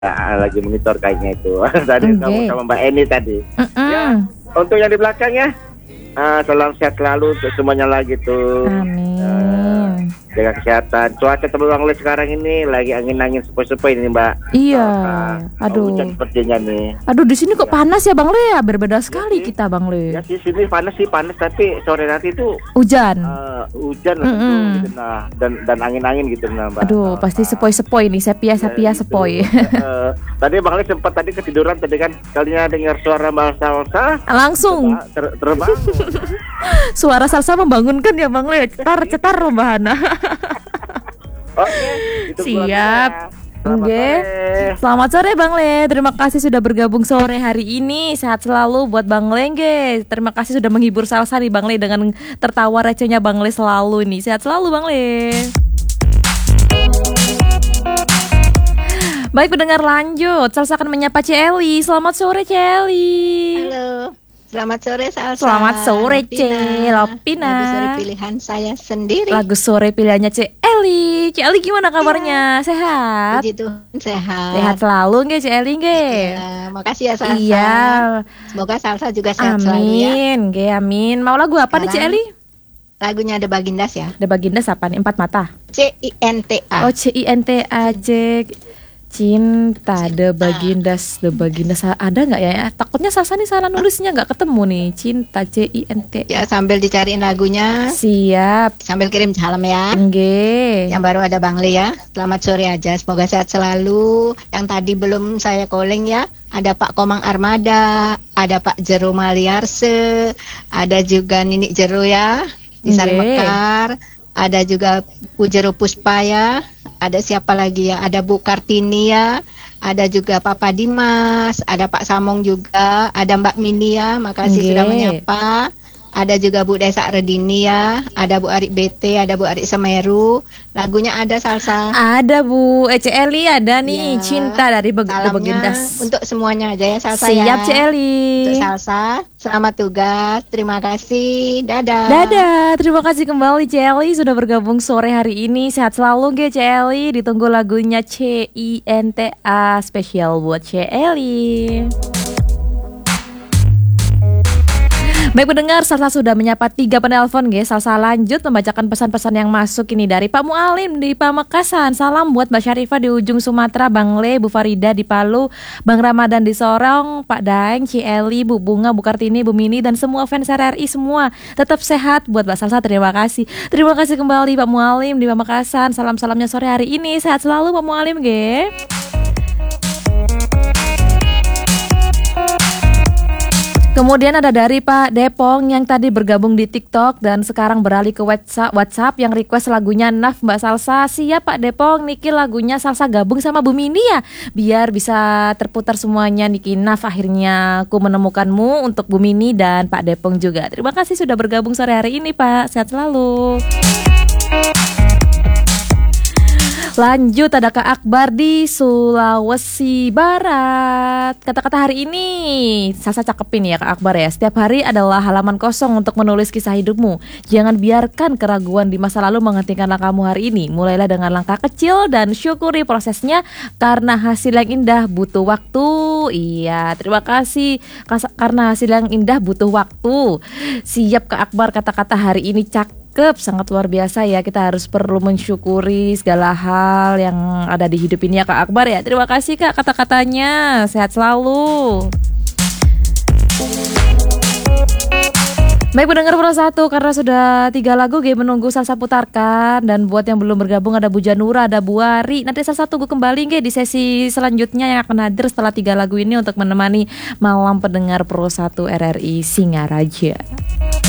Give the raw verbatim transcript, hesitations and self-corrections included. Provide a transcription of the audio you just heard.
uh, lagi monitor kayaknya itu. Tadi Okay. kamu sama Mbak Eni tadi. Mm-mm. Ya, untuk yang di belakangnya, uh, salam sehat selalu untuk semuanya lagi tuh. Amin. Uh, jaga kesehatan. Cuaca terbang sekarang ini lagi angin-angin sepoi-sepoi ini Mbak. Iya. Uh, Aduh. Hujan sepertinya nih. Aduh, di sini kok Ya. panas ya Bang Le ya? Berbeda sekali sih. kita Bang Le. Ya sih sini panas sih panas tapi sore nanti itu Hujan. uh, hujan lah Mm-mm. gitu, gitu, nah dan dan angin-angin gitu nah Mbak. Aduh, Nah, pasti nah. sepoi-sepoi nih, sepia-sepia Ya, sepoi. gitu. Eh, tadi Bang Ali sempat tadi ketiduran tadi kan kalinya dengar suara Mbak Salsa Langsung ter terbang. suara salsa membangunkan ya Bang Le. Cetar-cetar loh Mbak Hana. Oke, itu Siap. keluarganya. Selamat Oke. sore. Selamat sore Bang Le. Terima kasih sudah bergabung sore hari ini. Sehat selalu buat Bang Le. Nge. Terima kasih sudah menghibur Salsa nih Bang Le dengan tertawa recehnya Bang Le selalu nih. Sehat selalu Bang Le. Baik pendengar, lanjut. Salsa akan menyapa Celi. Selamat sore Celi. Halo, selamat sore Salsa. Selamat sore Ce Lopina. Lagu sore pilihan saya sendiri. Lagu sore pilihannya Ce Eli. Ce Eli gimana kabarnya? Sehat? Puji Tuhan sehat. Sehat selalu nge Ce Eli nge. Ya, makasih ya Salsa. Iya. Semoga Salsa juga sehat selalu ya. Amin, nge, amin. Mau lagu apa nih Ce Sekarang- Eli? Lagunya ada Bagindas ya. Ada Bagindas apa nih? Empat mata. C I N T A. Oh, C I N T A J. Cinta, The Bagindas, The Bagindas ada nggak ya? Takutnya Salsa nih salah nulisnya nggak ketemu nih. Cinta, C I N T. Ya, sambil dicariin lagunya, Siap, sambil kirim salam ya. nge. Yang baru ada Bang Le ya. Selamat sore aja. Semoga sehat selalu. Yang tadi belum saya calling ya. Ada Pak Komang Armada, ada Pak Jero Maliarse, ada juga Nini Jero ya di Sari Nge. Mekar, ada juga Bu Jero Puspa ya. Ada siapa lagi ya? Ada Bu Kartini ya. Ada juga Papa Dimas, ada Pak Samong juga, ada Mbak Mini ya. Makasih Nge. sudah menyapa. Ada juga Bu Desa Redini ya, ada Bu Arik B T, ada Bu Arik Semeru. Lagunya ada Salsa. Ada Bu, eh Ce Eli ada nih. Ya, Cinta dari Beg- The salamnya Bagindas. untuk semuanya aja ya Salsa Siap ya. Ce Eli. Untuk Salsa, selamat tugas. Terima kasih. Dadah. Dadah, terima kasih kembali Celi sudah bergabung sore hari ini. Sehat selalu Ge Celi. Ditunggu lagunya C I N T A spesial buat Celi. Baik pendengar, Salsa sudah menyapa tiga penelpon guys. Salsa lanjut membacakan pesan-pesan yang masuk ini dari Pak Mualim di Pamekasan. Salam buat Mbak Syarifah di ujung Sumatera, Bang Le, Bu Farida di Palu, Bang Ramadan di Sorong, Pak Daeng, Cieli, Bu Bunga, Bu Kartini, Bu Mini, dan semua fans R R I semua. Tetap sehat buat Mbak Salsa, terima kasih. Terima kasih kembali Pak Mualim di Pamekasan. Salam-salamnya sore hari ini. Sehat selalu Pak Mualim ge. Kemudian ada dari Pak Depong yang tadi bergabung di TikTok dan sekarang beralih ke WhatsApp, WhatsApp yang request lagunya Naf Mbak Salsa. Siap Pak Depong, Niki lagunya Salsa gabung sama Bu Mini ya, biar bisa terputar semuanya. Niki Naf, akhirnya aku menemukanmu untuk Bu Mini dan Pak Depong juga. Terima kasih sudah bergabung sore hari ini Pak, sehat selalu. Lanjut ada Kak Akbar di Sulawesi Barat. Kata-kata hari ini Salsa cakepin ya Kak Akbar ya. Setiap hari adalah halaman kosong untuk menulis kisah hidupmu. Jangan biarkan keraguan di masa lalu menghentikan langkahmu hari ini. Mulailah dengan langkah kecil dan syukuri prosesnya, karena hasil yang indah butuh waktu. Iya, terima kasih. Kas- Karena hasil yang indah butuh waktu. Siap Kak Akbar, kata-kata hari ini cak Cakep, sangat luar biasa ya. Kita harus perlu mensyukuri segala hal yang ada di hidup ini ya Kak Akbar ya. Terima kasih Kak kata-katanya. Sehat selalu. Baik pendengar Pro satu, karena sudah tiga lagu G menunggu Salsa putarkan. Dan buat yang belum bergabung ada Bu Janura, ada Bu Ari. Nanti Salsa tunggu kembali G di sesi selanjutnya yang akan hadir setelah tiga lagu ini untuk menemani malam pendengar Pro satu R R I Singaraja.